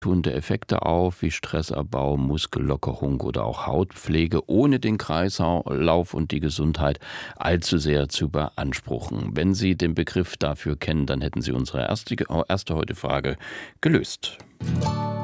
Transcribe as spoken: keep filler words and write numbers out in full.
tuende Effekte auf, wie Stressabbau, Muskellockerung oder auch Hautpflege, ohne den Kreislauf und die Gesundheit allzu sehr zu beanspruchen. Wenn Sie den Begriff dafür kennen, dann hätten Sie unsere erste, erste heute Frage gelöst.